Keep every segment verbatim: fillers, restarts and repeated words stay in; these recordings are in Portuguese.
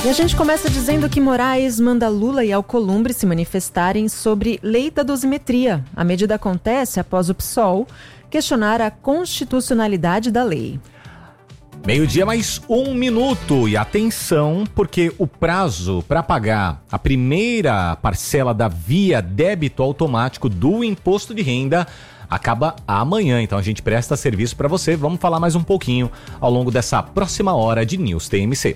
E a gente começa dizendo que Moraes manda Lula e Alcolumbre se manifestarem sobre lei da dosimetria. A medida acontece após o P SOL questionar a constitucionalidade da lei. Meio-dia mais um minuto e atenção, porque o prazo para pagar a primeira parcela da via débito automático do imposto de renda acaba amanhã, então a gente presta serviço para você. Vamos falar mais um pouquinho ao longo dessa próxima hora de News T M C.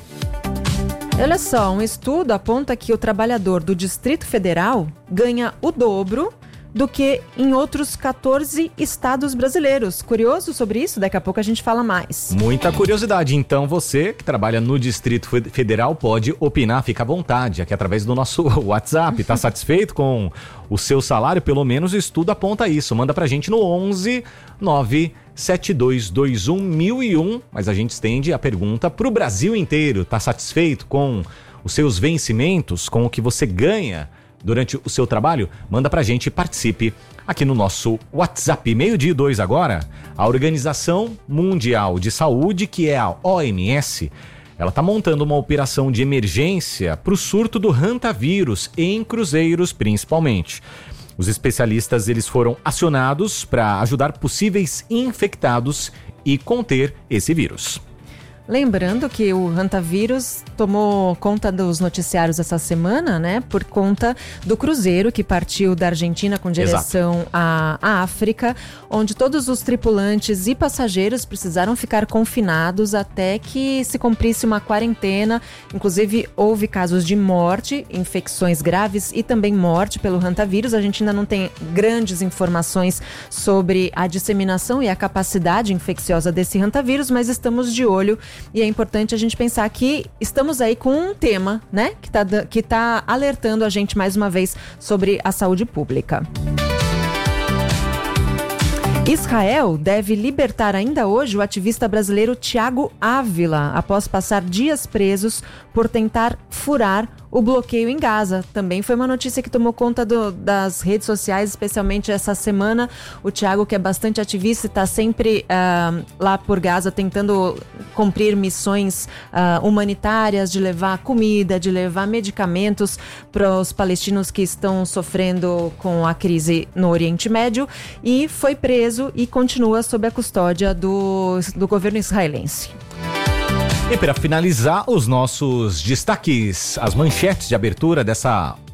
Olha só, um estudo aponta que o trabalhador do Distrito Federal ganha o dobro do que em outros quatorze estados brasileiros. Curioso sobre isso? Daqui a pouco a gente fala mais. Muita curiosidade. Então você que trabalha no Distrito Federal pode opinar, fica à vontade, aqui através do nosso WhatsApp. Tá satisfeito com o seu salário? Pelo menos o estudo aponta isso. Manda pra gente no onze nove sete dois dois um mil e um, mas a gente estende a pergunta pro Brasil inteiro. Tá satisfeito com os seus vencimentos, com o que você ganha durante o seu trabalho? Manda pra gente e participe aqui no nosso WhatsApp. Meio-dia e dois agora, a Organização Mundial de Saúde, que é a O M S, ela está montando uma operação de emergência para o surto do hantavírus, em cruzeiros principalmente. Os especialistas eles foram acionados para ajudar possíveis infectados e conter esse vírus. Lembrando que o hantavírus tomou conta dos noticiários essa semana, né? Por conta do cruzeiro que partiu da Argentina com direção à, à África, onde todos os tripulantes e passageiros precisaram ficar confinados até que se cumprisse uma quarentena. Inclusive, houve casos de morte, infecções graves e também morte pelo hantavírus. A gente ainda não tem grandes informações sobre a disseminação e a capacidade infecciosa desse hantavírus, mas estamos de olho. E é importante a gente pensar que estamos aí com um tema, né, que tá, que tá alertando a gente mais uma vez sobre a saúde pública. Israel deve libertar ainda hoje o ativista brasileiro Thiago Ávila, após passar dias presos por tentar furar o bloqueio em Gaza. Também foi uma notícia que tomou conta do, das redes sociais, especialmente essa semana. O Thiago, que é bastante ativista, está sempre uh, lá por Gaza tentando cumprir missões uh, humanitárias, de levar comida, de levar medicamentos para os palestinos que estão sofrendo com a crise no Oriente Médio, e foi preso e continua sob a custódia do, do governo israelense. E para finalizar, os nossos destaques, as manchetes de abertura dessa